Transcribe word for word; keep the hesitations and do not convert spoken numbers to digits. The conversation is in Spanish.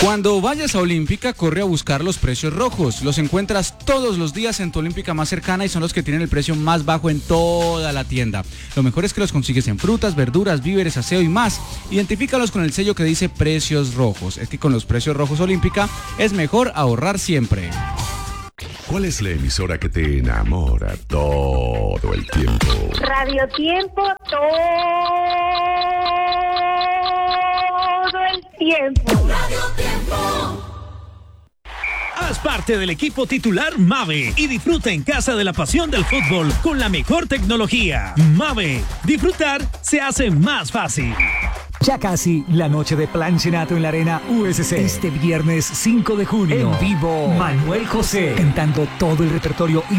Cuando vayas a Olímpica, corre a buscar los precios rojos. Los encuentras todos los días en tu Olímpica más cercana y son los que tienen el precio más bajo en toda la tienda. Lo mejor es que los consigues en frutas, verduras, víveres, aseo y más. Identifícalos con el sello que dice precios rojos. Es que con los precios rojos Olímpica es mejor ahorrar siempre. ¿Cuál es la emisora que te enamora todo el tiempo? Radio Tiempo, todo el tiempo. Radio Tiempo. Haz parte del equipo titular Mave y disfruta en casa de la pasión del fútbol con la mejor tecnología. Mave, disfrutar se hace más fácil. Ya casi la noche de planchenato en la arena U S C. Este viernes cinco de junio. En vivo, Manuel José cantando todo el repertorio